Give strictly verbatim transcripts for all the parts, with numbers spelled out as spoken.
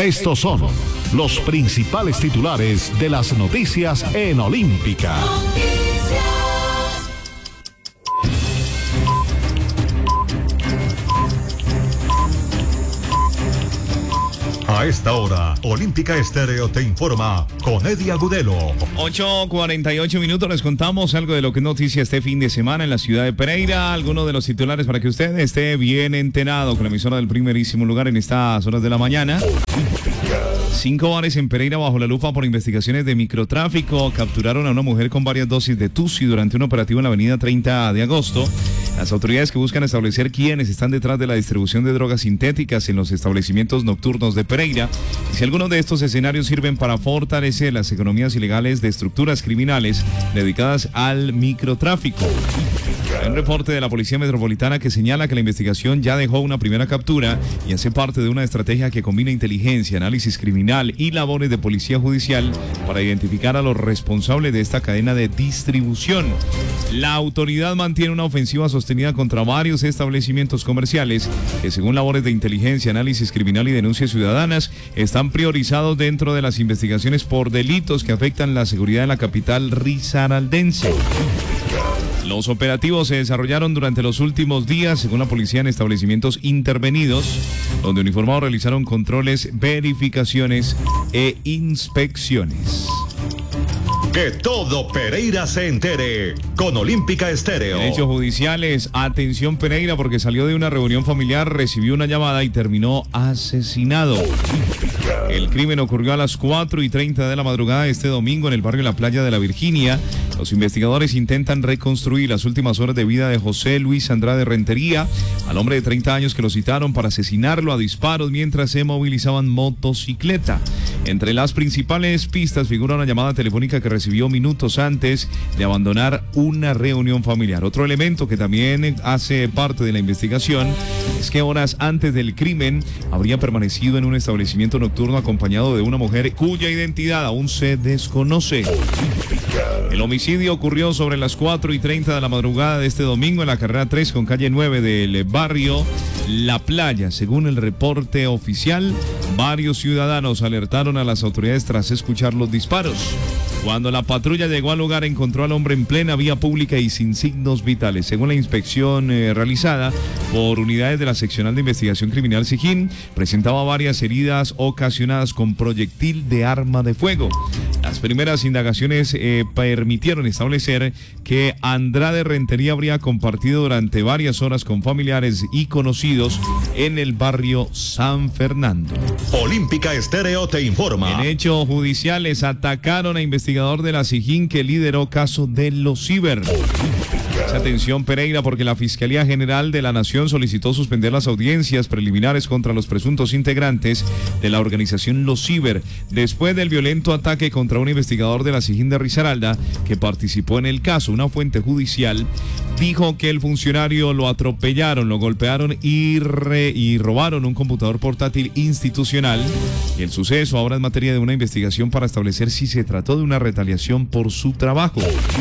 Estos son los principales titulares de las noticias en Olímpica. A esta hora, Olímpica Estéreo te informa con Eddie Agudelo. ocho cuarenta y ocho minutos, les contamos algo de lo que es noticia este fin de semana en la ciudad de Pereira. Algunos de los titulares para que usted esté bien enterado con la emisora del primerísimo lugar en estas horas de la mañana. Cinco bares en Pereira bajo la lupa por investigaciones de microtráfico. Capturaron a una mujer con varias dosis de tusi durante un operativo en la avenida treinta de agosto. Las autoridades que buscan establecer quiénes están detrás de la distribución de drogas sintéticas en los establecimientos nocturnos de Pereira y si algunos de estos escenarios sirven para fortalecer las economías ilegales de estructuras criminales dedicadas al microtráfico. Hay un reporte de la Policía Metropolitana que señala que la investigación ya dejó una primera captura y hace parte de una estrategia que combina inteligencia, análisis criminal y labores de policía judicial para identificar a los responsables de esta cadena de distribución. La autoridad mantiene una ofensiva sostenida contra varios establecimientos comerciales que, según labores de inteligencia, análisis criminal y denuncias ciudadanas, están priorizados dentro de las investigaciones por delitos que afectan la seguridad de la capital risaraldense. Los operativos se desarrollaron durante los últimos días, según la policía, en establecimientos intervenidos, donde uniformados realizaron controles, verificaciones e inspecciones. Que todo Pereira se entere con Olímpica Estéreo. En hechos judiciales, atención Pereira, porque salió de una reunión familiar, recibió una llamada y terminó asesinado. El crimen ocurrió a las cuatro y treinta de la madrugada de este domingo en el barrio La Playa de la Virginia. Los investigadores intentan reconstruir las últimas horas de vida de José Luis Andrade Rentería, al hombre de treinta años que lo citaron para asesinarlo a disparos mientras se movilizaban motocicleta. Entre las principales pistas figura una llamada telefónica que recibió minutos antes de abandonar una reunión familiar. Otro elemento que también hace parte de la investigación es que horas antes del crimen habría permanecido en un establecimiento nocturno acompañado de una mujer cuya identidad aún se desconoce. El homicidio ocurrió sobre las cuatro y treinta de la madrugada de este domingo en la carrera tres con calle nueve del barrio La Playa. Según el reporte oficial, varios ciudadanos alertaron a las autoridades tras escuchar los disparos. Cuando la patrulla llegó al lugar, encontró al hombre en plena vía pública y sin signos vitales. Según la inspección eh, realizada por unidades de la Seccional de Investigación Criminal Sijín, presentaba varias heridas ocasionadas con proyectil de arma de fuego. Las primeras indagaciones eh, permitieron establecer que Andrade Rentería habría compartido durante varias horas con familiares y conocidos en el barrio San Fernando. Olímpica Estéreo te informa. En hechos judiciales, atacaron a investigadores de la Sijín que lideró caso de los ciber. Atención Pereira, porque la Fiscalía General de la Nación solicitó suspender las audiencias preliminares contra los presuntos integrantes de la organización Los Ciber después del violento ataque contra un investigador de la Sijín de Risaralda que participó en el caso. Una fuente judicial dijo que el funcionario lo atropellaron, lo golpearon y, re, y robaron un computador portátil institucional. El suceso ahora es materia de una investigación para establecer si se trató de una retaliación por su trabajo.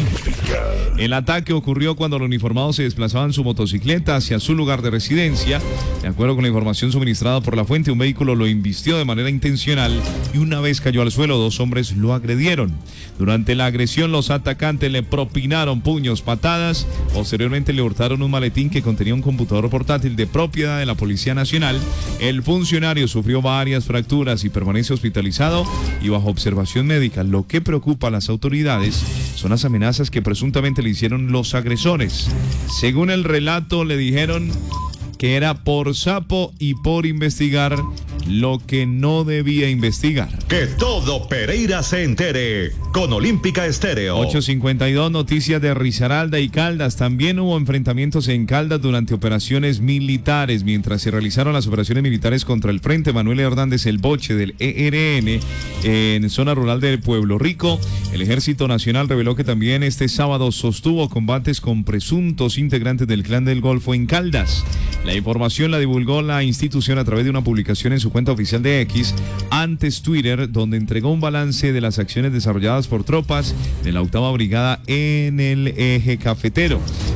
El ataque ocurrió cuando los uniformados se desplazaban en su motocicleta hacia su lugar de residencia. De acuerdo con la información suministrada por la fuente, un vehículo lo embistió de manera intencional y una vez cayó al suelo, dos hombres lo agredieron. Durante la agresión, los atacantes le propinaron puños, patadas. Posteriormente le hurtaron un maletín que contenía un computador portátil de propiedad de la Policía Nacional. El funcionario sufrió varias fracturas y permanece hospitalizado y bajo observación médica. Lo que preocupa a las autoridades son las amenazas que presuntamente le hicieron los agresores. Según el relato, le dijeron que era por sapo y por investigar lo que no debía investigar. Que todo Pereira se entere con Olímpica Estéreo. ocho cincuenta y dos, noticias de Risaralda y Caldas. También hubo enfrentamientos en Caldas durante operaciones militares. Mientras se realizaron las operaciones militares contra el Frente Manuel Hernández El Boche del E R N en zona rural del Pueblo Rico, el Ejército Nacional reveló que también este sábado sostuvo combates con presuntos integrantes del Clan del Golfo en Caldas. La información la divulgó la institución a través de una publicación en su cuenta oficial de X, antes Twitter, donde entregó un balance de las acciones desarrolladas por tropas de la octava brigada en el eje cafetero.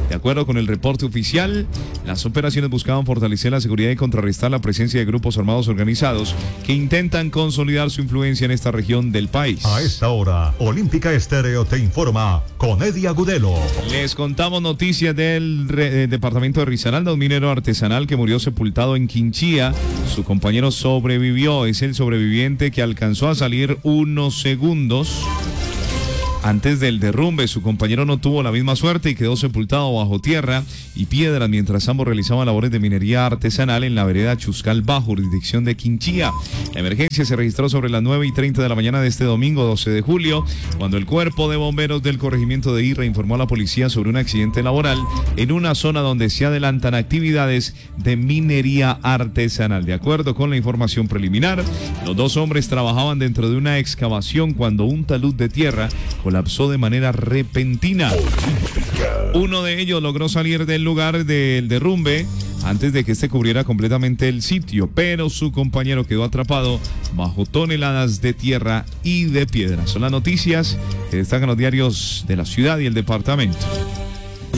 De acuerdo con el reporte oficial, las operaciones buscaban fortalecer la seguridad y contrarrestar la presencia de grupos armados organizados que intentan consolidar su influencia en esta región del país. A esta hora, Olímpica Estéreo te informa con Eddie Agudelo. Les contamos noticias del re, eh, departamento de Risaralda, un minero artesanal que murió sepultado en Quinchía. Su compañero sobrevivió, es el sobreviviente que alcanzó a salir unos segundos antes del derrumbe. Su compañero no tuvo la misma suerte y quedó sepultado bajo tierra y piedras mientras ambos realizaban labores de minería artesanal en la vereda Chuscal Bajo, jurisdicción de Quinchía. La emergencia se registró sobre las nueve y treinta de la mañana de este domingo doce de julio, cuando el cuerpo de bomberos del corregimiento de Irra informó a la policía sobre un accidente laboral en una zona donde se adelantan actividades de minería artesanal. De acuerdo con la información preliminar, los dos hombres trabajaban dentro de una excavación cuando un talud de tierra colapsó de manera repentina. Uno de ellos logró salir del lugar del derrumbe antes de que este cubriera completamente el sitio, pero su compañero quedó atrapado bajo toneladas de tierra y de piedra. Son las noticias que destacan los diarios de la ciudad y el departamento.